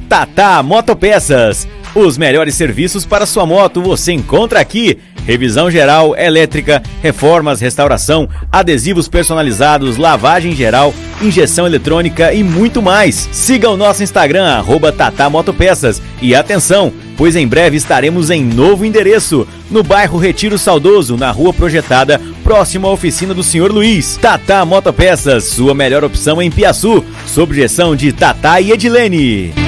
Tata Motopeças. Os melhores serviços para sua moto você encontra aqui. Revisão geral, elétrica, reformas, restauração, adesivos personalizados, lavagem geral, injeção eletrônica e muito mais. Siga o nosso Instagram, @TataMotopeças. E atenção, pois em breve estaremos em novo endereço, no bairro Retiro Saudoso, na Rua Projetada, próximo à oficina do Sr. Luiz. Tata Motopeças, sua melhor opção em Piaçu, sob gestão de Tata e Edilene.